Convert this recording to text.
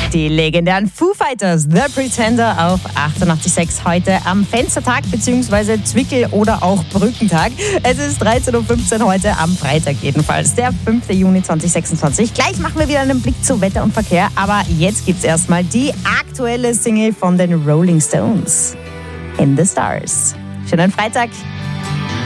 Die legendären Foo Fighters, The Pretender auf 88.6 heute am Fenstertag bzw. Zwickel- oder auch Brückentag. Es ist 13.15 Uhr heute am Freitag jedenfalls, der 5. Juni 2026. Gleich machen wir wieder einen Blick zu Wetter und Verkehr, aber jetzt gibt's erstmal die aktuelle Single von den Rolling Stones, In the Stars. Schönen Freitag.